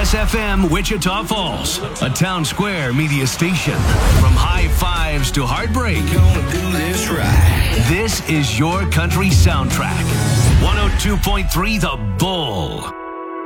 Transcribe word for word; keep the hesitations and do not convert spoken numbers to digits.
S F M Wichita Falls, a Town Square media station. From high fives to heartbreak, Gonna do this right. this is your country soundtrack. one oh two point three The Bull.